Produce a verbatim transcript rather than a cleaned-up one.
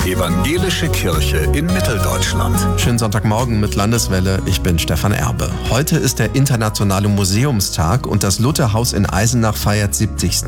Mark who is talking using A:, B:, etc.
A: Evangelische Kirche in Mitteldeutschland.
B: Schönen Sonntagmorgen mit Landeswelle, ich bin Stefan Erbe. Heute ist der Internationale Museumstag und das Lutherhaus in Eisenach feiert siebzigsten